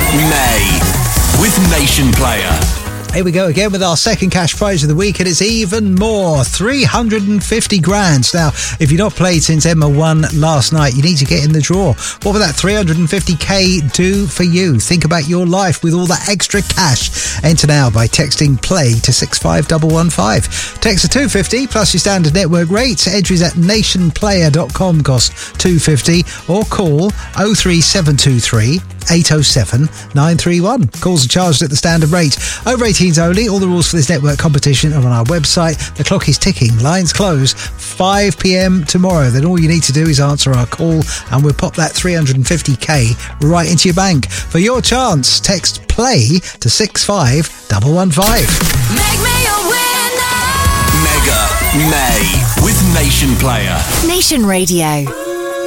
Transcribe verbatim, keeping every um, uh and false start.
May with Nation Player. Here we go again with our second cash prize of the week, and it's even more, three hundred fifty grand. Now, if you've not played since Emma won last night, you need to get in the draw. What will that three hundred fifty k do for you? Think about your life with all that extra cash. Enter now by texting play to six five one one five. Text to two hundred fifty plus your standard network rates. Entries at nationplayer dot com cost two hundred fifty, or call oh three seven two three eight oh seven nine three one. Calls are charged at the standard rate. Over eighteens only. All the rules for this network competition are on our website. The clock is ticking. Lines close five p.m. tomorrow. Then all you need to do is answer our call and we'll pop that three hundred fifty k right into your bank. For your chance, text play to six five one one five. Make me a winner. Mega May with Nation Player. Nation Radio.